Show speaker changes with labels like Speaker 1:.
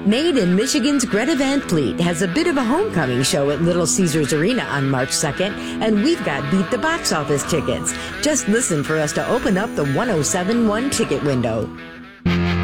Speaker 1: Made in Michigan's Greta Van Fleet has a bit of a homecoming show at Little Caesars Arena on March 2nd, and we've got Beat the Box Office tickets. Just listen for us to open up the 1071 ticket window.